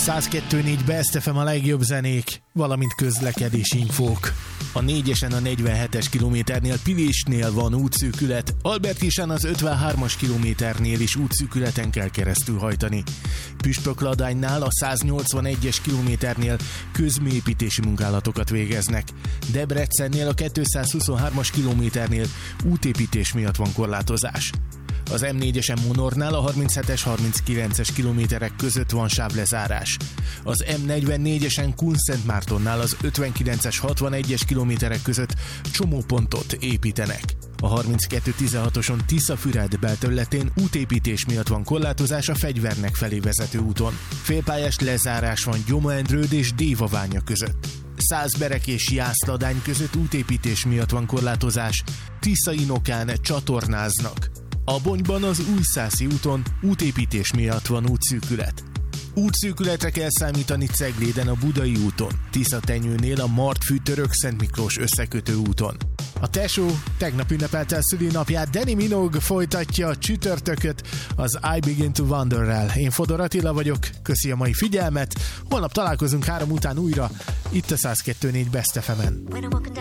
102.4 Best FM, a legjobb zenék, valamint közlekedési infók. A 4-esen a 47-es kilométernél Pilésnél van útszűkület, Albertisán az 53-as kilométernél is útszűkületen kell keresztül hajtani. Püspökladánynál a 181-es kilométernél közműépítési munkálatokat végeznek. Debrecennél a 223-as kilométernél útépítés miatt van korlátozás. Az M4-esen Monornál a 37-es, 39-es kilométerek között van sávlezárás. Az M44-esen Kunszentmártonnál az 59-es, 61-es kilométerek között csomópontot építenek. A 32-16-oson Tiszafüred belterületén útépítés miatt van korlátozás a Fegyvernek felé vezető úton. Félpályás lezárás van Gyoma-Endrőd és Dévaványa között. Szászberek és Jászladány között útépítés miatt van korlátozás, Tisza-Inokán csatornáznak. A Bonyban az Újszászi úton útépítés miatt van útszűkület. Útszűkületre kell számítani Cegléden a Budai úton, Tiszatenyőnél a Martfű Török-Szent Miklós összekötő úton. A tesó tegnap ünnepelte a szülinapját, Danny Minogue folytatja a csütörtököt az I Begin to Wonder-rel. Én Fodor Attila vagyok, köszi a mai figyelmet, holnap találkozunk 3 után újra, itt a 102.4 Best FM-en.